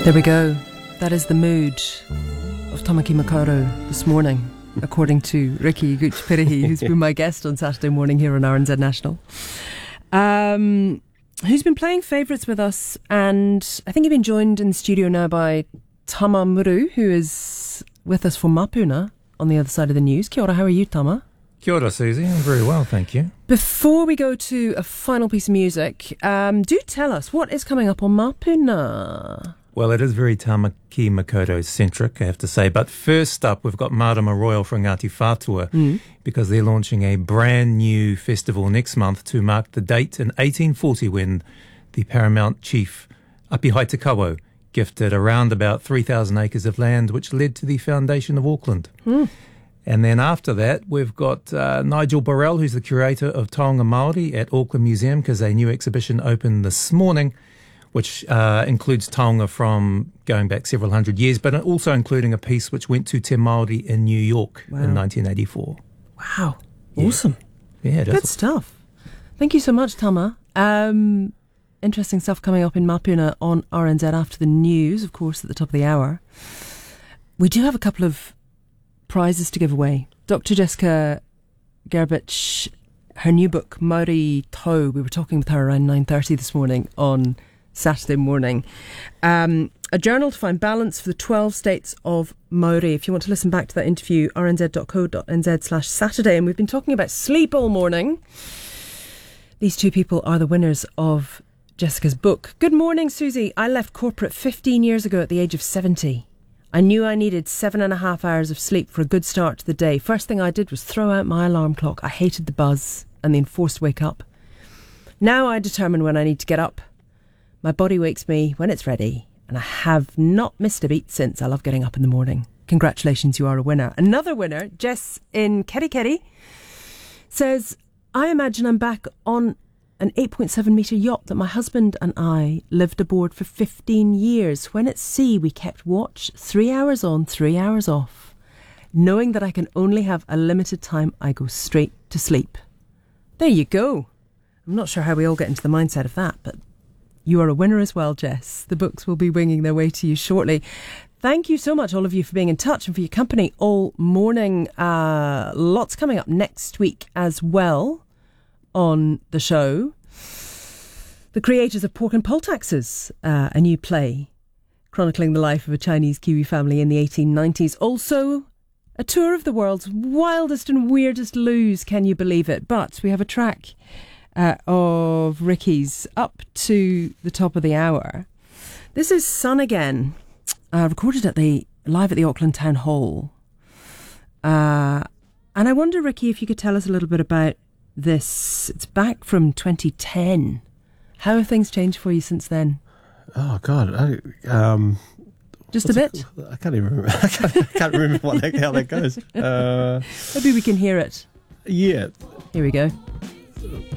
There we go. That is the mood of Tamaki Makaurau this morning, according to Ricky Gucci-Pirihi, who's been my guest on Saturday morning here on RNZ National. Who's been playing favourites with us, and I think you've been joined in the studio now by Tama Muru, who is with us for Mapuna on the other side of the news. Kia ora, how are you, Tama? Kia ora, Susie. I'm very well, thank you. Before we go to a final piece of music, do tell us what is coming up on Mapuna. Well, it is very Tamaki Makaurau centric, I have to say. But first up, we've got Marama Royal from Ngāti Whātua, because they're launching a brand new festival next month to mark the date in 1840 when the paramount chief Api Haitakawa gifted around about 3,000 acres of land, which led to the foundation of Auckland. And then after that, we've got Nigel Burrell, who's the curator of Taonga Māori at Auckland Museum, because a new exhibition opened this morning, which includes taonga from going back several hundred years, but also including a piece which went to Te Māori in New York in 1984. Wow. Awesome. Yeah, it is. Good stuff. Thank you so much, Tama. Interesting stuff coming up in Mapuna on RNZ after the news, of course, at the top of the hour. We do have a couple of prizes to give away. Dr. Jessica Gerbich, her new book, Maori Tau, we were talking with her around 9:30 this morning on Saturday morning. A journal to find balance for the 12 states of Māori. If you want to listen back to that interview, rnz.co.nz/Saturday. And we've been talking about sleep all morning. These two people are the winners of Jessica's book. Good morning, Susie. I left corporate 15 years ago at the age of 70. I knew I needed 7.5 hours of sleep for a good start to the day. First thing I did was throw out my alarm clock. I hated the buzz and the enforced wake up. Now I determine when I need to get up. My body wakes me when it's ready, and I have not missed a beat since. I love getting up in the morning. Congratulations, you are a winner. Another winner, Jess in Kerikeri, says, I imagine I'm back on an 8.7 metre yacht that my husband and I lived aboard for 15 years. When at sea, we kept watch, 3 hours on, 3 hours off. Knowing that I can only have a limited time, I go straight to sleep. There you go. I'm not sure how we all get into the mindset of that, but you are a winner as well, Jess. The books will be winging their way to you shortly. Thank you so much, all of you, for being in touch and for your company all morning. Lots coming up next week as well on the show. The creators of Pork and Poleaxes, a new play chronicling the life of a Chinese Kiwi family in the 1890s. Also, a tour of the world's wildest and weirdest loos, can you believe it? But we have a track of Ricky's up to the top of the hour. This is Sun Again, recorded live at the Auckland Town Hall. And I wonder, Ricky, if you could tell us a little bit about this. It's back from 2010. How have things changed for you since then? Oh God, just a bit. I can't even remember. I can't remember how that goes. Maybe we can hear it. Yeah. Here we go.